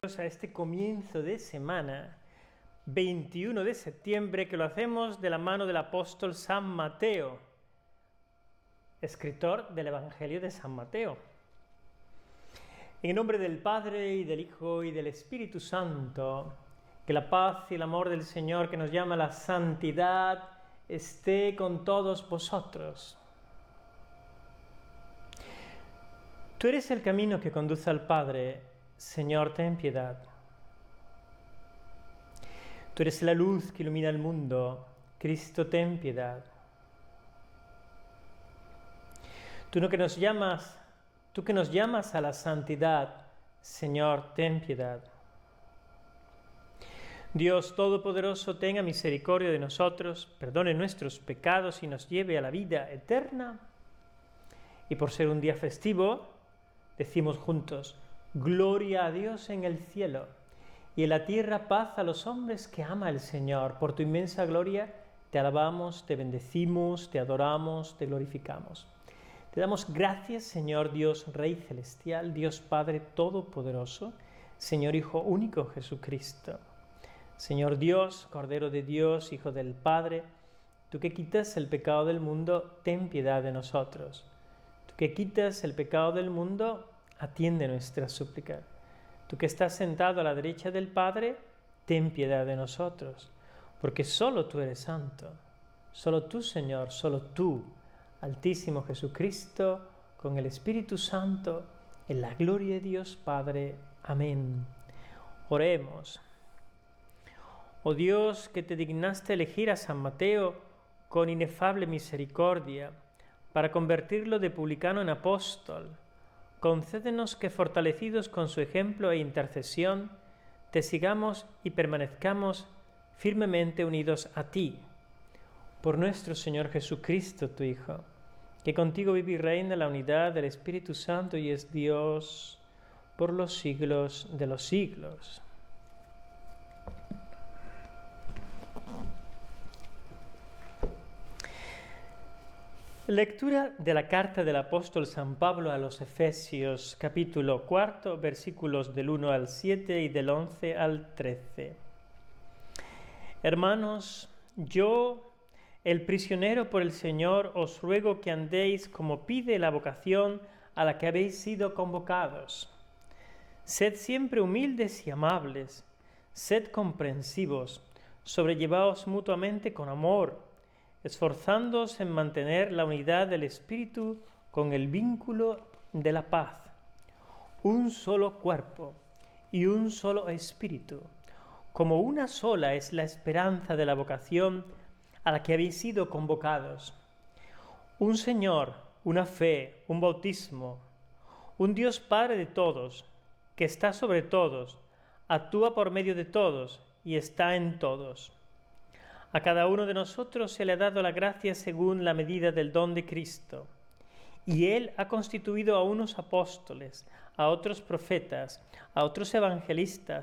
A este comienzo de semana, 21 de septiembre, que lo hacemos de la mano del apóstol San Mateo, escritor del Evangelio de San Mateo. En el nombre del Padre, y del Hijo, y del Espíritu Santo, que la paz y el amor del Señor, que nos llama a la santidad, esté con todos vosotros. Tú eres el camino que conduce al Padre. Señor, ten piedad. Tú eres la luz que ilumina el mundo. Cristo, ten piedad. Tú que nos llamas a la santidad, Señor, ten piedad. Dios Todopoderoso, tenga misericordia de nosotros, perdone nuestros pecados y nos lleve a la vida eterna. Y por ser un día festivo, decimos juntos: Gloria a Dios en el cielo, y en la tierra paz a los hombres que ama el Señor. Por tu inmensa gloria te alabamos, te bendecimos, te adoramos, te glorificamos. Te damos gracias, Señor Dios, Rey celestial, Dios Padre todopoderoso, Señor Hijo único Jesucristo. Señor Dios, Cordero de Dios, Hijo del Padre, tú que quitas el pecado del mundo, ten piedad de nosotros. Tú que quitas el pecado del mundo, atiende nuestra súplica. Tú que estás sentado a la derecha del Padre, ten piedad de nosotros, porque solo tú eres santo, solo tú, Señor, solo tú, Altísimo Jesucristo, con el Espíritu Santo, en la gloria de Dios Padre. Amén. Oremos. Oh Dios, que te dignaste elegir a San Mateo con inefable misericordia, para convertirlo de publicano en apóstol, concédenos que, fortalecidos con su ejemplo e intercesión, te sigamos y permanezcamos firmemente unidos a ti. Por nuestro Señor Jesucristo, tu Hijo, que contigo vive y reina en la unidad del Espíritu Santo y es Dios por los siglos de los siglos. Lectura de la carta del apóstol San Pablo a los Efesios, capítulo 4, versículos del 1 al 7 y del 11 al 13. Hermanos, yo, el prisionero por el Señor, os ruego que andéis como pide la vocación a la que habéis sido convocados. Sed siempre humildes y amables, sed comprensivos, sobrellevaos mutuamente con amor, esforzándoos en mantener la unidad del Espíritu con el vínculo de la paz. Un solo cuerpo y un solo Espíritu, como una sola es la esperanza de la vocación a la que habéis sido convocados. Un Señor, una fe, un bautismo, un Dios Padre de todos, que está sobre todos, actúa por medio de todos y está en todos. A cada uno de nosotros se le ha dado la gracia según la medida del don de Cristo. Y Él ha constituido a unos apóstoles, a otros profetas, a otros evangelistas,